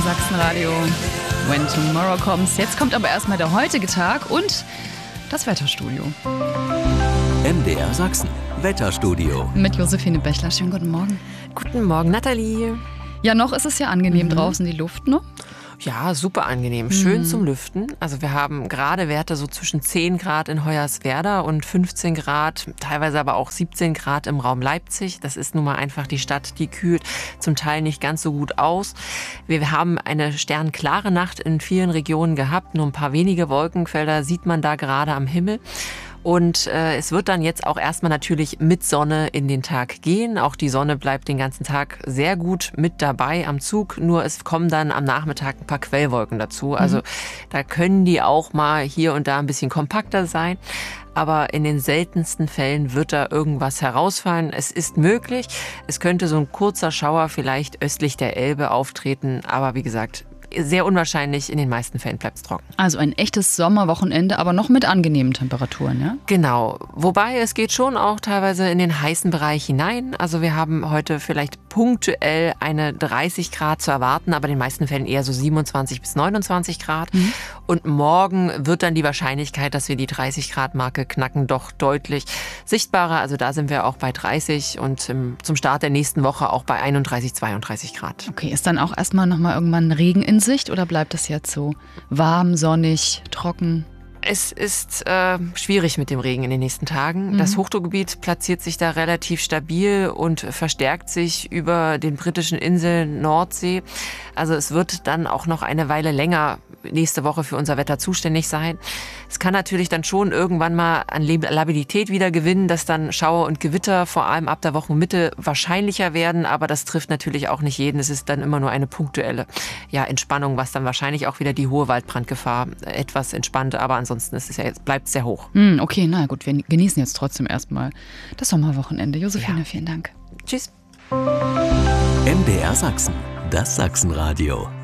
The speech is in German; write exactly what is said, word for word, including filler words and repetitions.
Sachsenradio, When Tomorrow Comes. Jetzt kommt aber erstmal der heutige Tag und das Wetterstudio. M D R Sachsen, Wetterstudio. Mit Josephine Bechler. Schönen guten Morgen. Guten Morgen, Nathalie. Ja, noch ist es ja angenehm Mhm. draußen, die Luft, ne? Ja, super angenehm. Schön mhm. zum Lüften. Also wir haben gerade Werte so zwischen zehn Grad in Hoyerswerda und fünfzehn Grad, teilweise aber auch siebzehn Grad im Raum Leipzig. Das ist nun mal einfach die Stadt, die kühlt zum Teil nicht ganz so gut aus. Wir haben eine sternklare Nacht in vielen Regionen gehabt. Nur ein paar wenige Wolkenfelder sieht man da gerade am Himmel. Und äh, es wird dann jetzt auch erstmal natürlich mit Sonne in den Tag gehen. Auch die Sonne bleibt den ganzen Tag sehr gut mit dabei am Zug. Nur es kommen dann am Nachmittag ein paar Quellwolken dazu. Also mhm. da können die auch mal hier und da ein bisschen kompakter sein. Aber in den seltensten Fällen wird da irgendwas herausfallen. Es ist möglich. Es könnte so ein kurzer Schauer vielleicht östlich der Elbe auftreten. Aber wie gesagt, sehr unwahrscheinlich, in den meisten Fällen bleibt es trocken. Also ein echtes Sommerwochenende, aber noch mit angenehmen Temperaturen, ja? Genau. Wobei es geht schon auch teilweise in den heißen Bereich hinein. Also wir haben heute vielleicht punktuell eine dreißig Grad zu erwarten, aber in den meisten Fällen eher so siebenundzwanzig bis neunundzwanzig Grad. Mhm. Und morgen wird dann die Wahrscheinlichkeit, dass wir die dreißig Grad Marke knacken, doch deutlich sichtbarer. Also da sind wir auch bei dreißig und im, zum Start der nächsten Woche auch bei einunddreißig, zweiunddreißig Grad. Okay, ist dann auch erstmal nochmal irgendwann Regen in Sicht oder bleibt es jetzt so warm, sonnig, trocken? Es ist äh, schwierig mit dem Regen in den nächsten Tagen. Mhm. Das Hochdruckgebiet platziert sich da relativ stabil und verstärkt sich über den britischen Inseln Nordsee. Also es wird dann auch noch eine Weile länger nächste Woche für unser Wetter zuständig sein. Es kann natürlich dann schon irgendwann mal an Labilität wieder gewinnen, dass dann Schauer und Gewitter vor allem ab der Wochenmitte wahrscheinlicher werden, aber das trifft natürlich auch nicht jeden. Es ist dann immer nur eine punktuelle ja, Entspannung, was dann wahrscheinlich auch wieder die hohe Waldbrandgefahr etwas entspannt, aber ansonsten ist es ja, bleibt es sehr hoch. Mm, okay, na gut, wir genießen jetzt trotzdem erstmal das Sommerwochenende. Josephine, ja. vielen Dank. Tschüss. M D R Sachsen, das Sachsenradio.